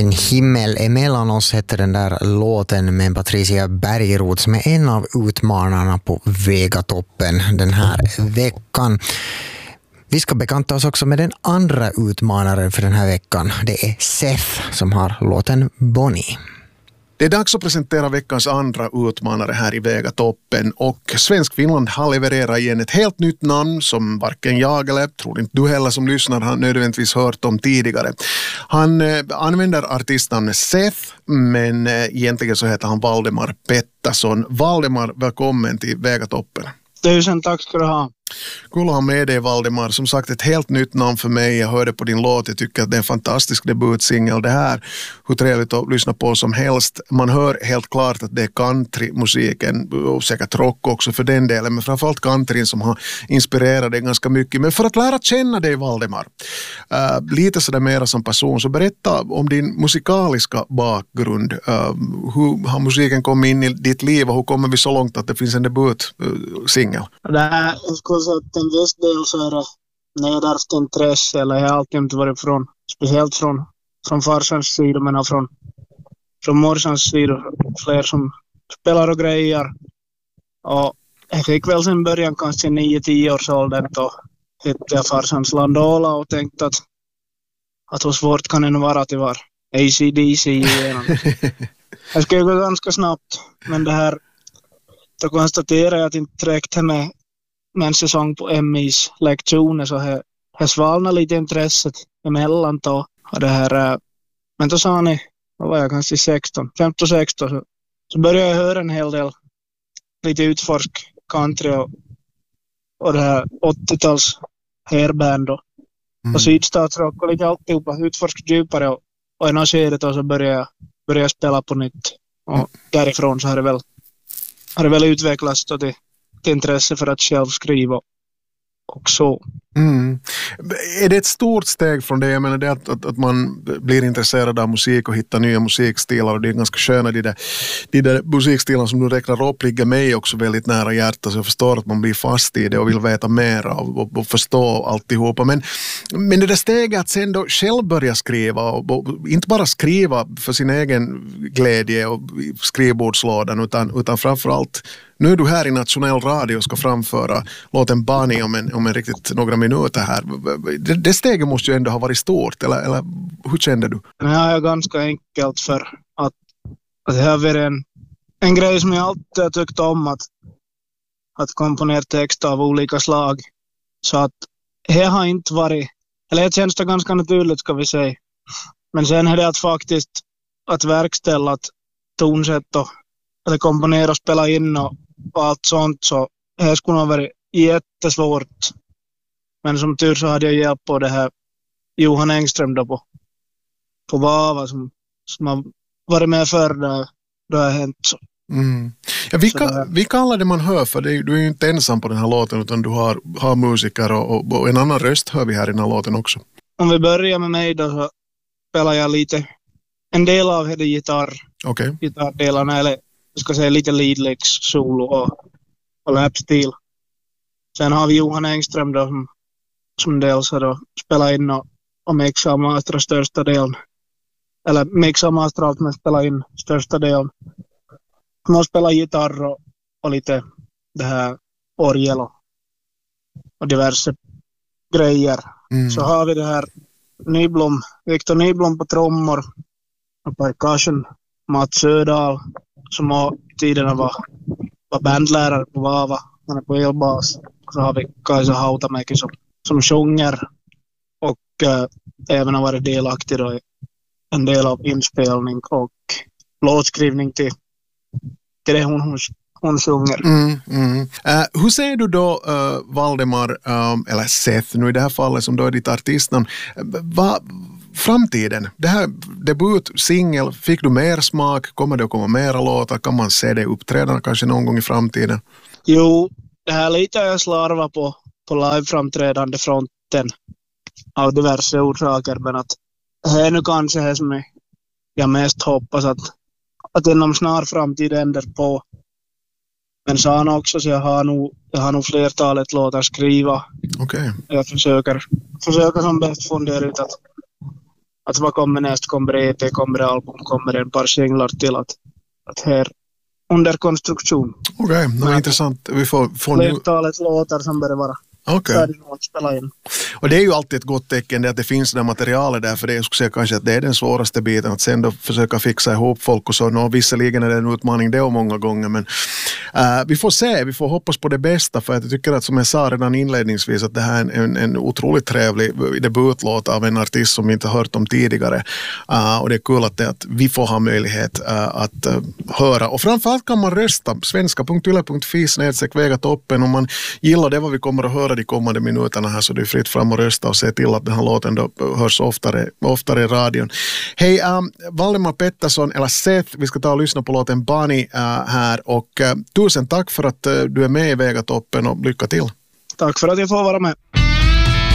En himmel emellan oss heter den där låten med Patricia Bergerot som är en av utmanarna på Vegatoppen den här veckan. Vi ska bekanta oss också med den andra utmanaren för den här veckan. Det är Seth som har låten Bonnie. Det är dags att presentera veckans andra utmanare här i Vegatoppen, och Svensk Finland har levererat igen ett helt nytt namn som varken jag eller, tror inte du heller som lyssnar, har nödvändigtvis hört om tidigare. Han använder artistnamnet Seth, men egentligen så heter han Valdemar Pettersson. Valdemar, välkommen till Vegatoppen. Tusen tack ska du ha. Kul att ha med dig, Valdemar. Som sagt, ett helt nytt namn för mig. Jag hörde på din låt. Jag tycker att det är en fantastisk debutsingel det här. Hur trevligt att lyssna på som helst. Man hör helt klart att det är countrymusiken och säkert rock också för den delen. Men framförallt countryn som har inspirerat dig ganska mycket. Men för att lära känna dig, Valdemar, lite sådär mera som person, så berätta om din musikaliska bakgrund. Hur har musiken kommit in i ditt liv och hur kommer vi så långt att det finns en debutsingel? Det här, jag skulle säga att en viss del så är det nedärvt intresse, eller jag har alltid varit från, speciellt från farsans sida, men från morsans sida, fler som spelar och grejer. Och jag fick väl sen början kanske 9-10 års åldern, då hittade jag farsans Landola och tänkte att hur svårt kan det vara att det var AC/DC igenom. Jag skulle gå ganska snabbt, men det här, då konstaterar jag att inte räckte med en säsong på MIs lektioner, så här svalnade lite intresset emellan då. Och det här, men då sa ni, vad var jag kanske 15-16, så började jag höra en hel del, lite utforsk country och det här 80-tals hairband och sydstatsrock och lite alltihopa, utforsk djupare och i något skede då så började jag spela på nytt, och därifrån så har det väl utvecklats då till intresse för att själv skriva och så. Är det ett stort steg från det? Jag menar det att man blir intresserad av musik och hittar nya musikstilar, och det är ganska sköna de där musikstilarna som du räknar upp ligger mig också väldigt nära hjärtat, så jag förstår att man blir fast i det och vill veta mer och förstå alltihopa. Men det där steget att sen då själv börja skriva och inte bara skriva för sin egen glädje och skrivbordslådan utan framförallt, nu är du här i Nationell Radio och ska framföra låten Bonnie om en riktigt några minuter här. Det steget måste ju ändå ha varit stort, eller hur kände du? Det här är ganska enkelt, för att det har varit en grej som jag alltid har tyckt om, att komponera text av olika slag. Så att det har inte varit, eller det känns det ganska naturligt, ska vi säga. Men sen är det att faktiskt att verkställa, att tonsätta, att komponera och spela in och allt sånt, så det skulle ha varit jättesvårt. Men som tur så hade jag hjälp på det här Johan Engström då på Vava som har varit med förr då det har hänt så. Ja, vilka alla det man hör, för du är ju inte ensam på den här låten utan du har musiker och en annan röst hör vi här i den här låten också. Om vi börjar med mig då, så spelar jag en del av det gitarr. Okej. Gitarrdelarna, eller jag ska säga lite leadlicks, solo och lapstil. Sen har vi Johan Engström då som dels har då spelat in och mixa och mastra största delen. Eller mixa och mastra allt, men spela in största delen. Man spelar gitarr och lite det här orgel och diverse grejer. Så har vi det här Victor Nyblom på trummor och percussion. Mats Södal som har tiderna var bandlärare på Vava. Han är på elbas. Så har vi Kaisa Hautamäki som sjunger och även har varit delaktig då i en del av inspelning och låtskrivning till det hon sjunger. Hur ser du då Valdemar, eller Seth nu i det här fallet som då är ditt artistnamn, framtiden? Det här debutsingel, fick du mer smak? Kommer det att komma mera låtar? Kan man se det uppträdande kanske någon gång i framtiden? Jo, det här lite jag slarvar på live-framträdande fronten av diverse orsaker, men att det är nu kanske det som jag mest hoppas att inom snar framtid ändrar på. Men så han också, så jag har nog flertalet låtar skriva. Okej. Jag försöker som bäst fundera ut att vad kommer näst, kommer det EP, kommer det album, kommer det en par singlar till att här under konstruktion. Okej, intressant. Vi får nu... Flertalet låtar som börjar vara färdiga att spela in. Och det är ju alltid ett gott tecken att det finns det materialet där, för det jag skulle säga kanske att det är den svåraste biten, att sen då försöka fixa ihop folk och så. Visserligen är det en utmaning det och många gånger, men vi får se, vi får hoppas på det bästa, för jag tycker att, som jag sa redan inledningsvis, att det här är en otroligt trevlig debutlåt av en artist som vi inte hört om tidigare, och det är kul att vi får ha möjlighet att höra, och framförallt kan man rösta svenska.yle.fi/Vegatoppen om man gillar det vad vi kommer att höra de kommande minuterna här, så det är fritt fram och rösta och se till att den här låten då hörs oftare i radion. Hej, Valdemar Pettersson eller Seth, vi ska ta och lyssna på låten Bunny här, och tusen tack för att du är med i Vegatoppen och lycka till. Tack för att jag får vara med.